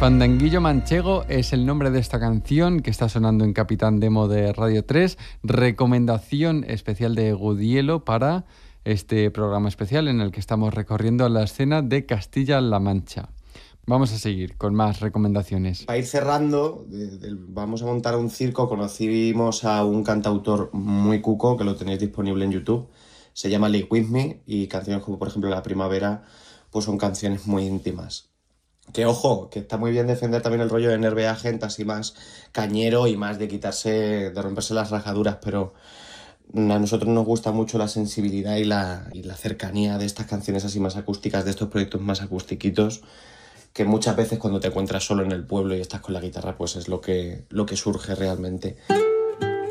Fandanguillo Manchego es el nombre de esta canción que está sonando en Capitán Demo de Radio 3. Recomendación especial de Gudielo para este programa especial en el que estamos recorriendo la escena de Castilla-La Mancha. Vamos a seguir con más recomendaciones. Para ir cerrando, vamos a montar un circo. Conocimos a un cantautor muy cuco, que lo tenéis disponible en YouTube. Se llama Live With Me, y canciones como, por ejemplo, La Primavera, pues son canciones muy íntimas. Que ojo, que está muy bien defender también el rollo de NBA Gent, así más cañero y más de de romperse las rajaduras, pero a nosotros nos gusta mucho la sensibilidad y la cercanía de estas canciones así más acústicas, de estos proyectos más acustiquitos, que muchas veces cuando te encuentras solo en el pueblo y estás con la guitarra, pues es lo que surge realmente.